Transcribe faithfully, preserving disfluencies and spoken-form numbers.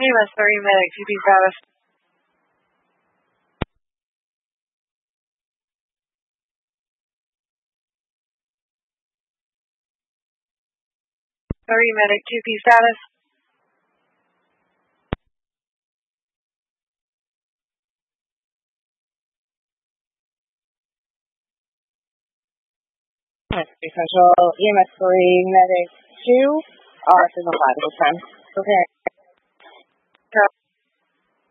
E M S three, medic, T P status. three, medic, T P status. Central, E M S three, medic two, are signal five at this time. Okay.